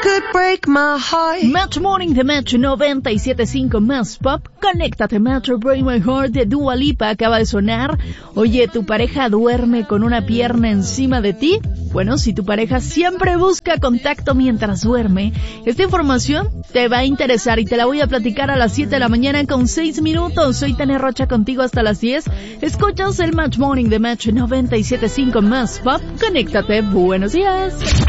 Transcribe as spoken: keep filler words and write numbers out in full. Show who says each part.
Speaker 1: could break my heart.
Speaker 2: Match Morning de Match noventa y siete punto cinco más Pop. Conéctate, Match Break My Heart de Dua Lipa acaba de sonar. Oye, ¿tu pareja duerme con una pierna encima de ti? Bueno, si tu pareja siempre busca contacto mientras duerme, esta información te va a interesar y te la voy a platicar a las siete de la mañana con seis minutos. Soy Tania Rocha contigo hasta las diez. Escuchas el Match Morning de Match noventa y siete punto cinco más Pop. Conéctate. Buenos días.